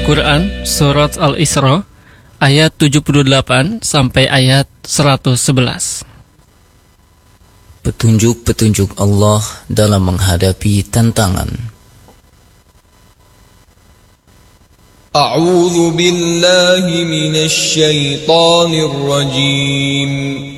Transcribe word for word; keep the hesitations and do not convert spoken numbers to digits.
Al-Quran Surat Al-Isra ayat tujuh puluh delapan sampai ayat seratus sebelas. Petunjuk-petunjuk Allah dalam menghadapi tantangan. A'udzu billahi minasy syaithanir rajim.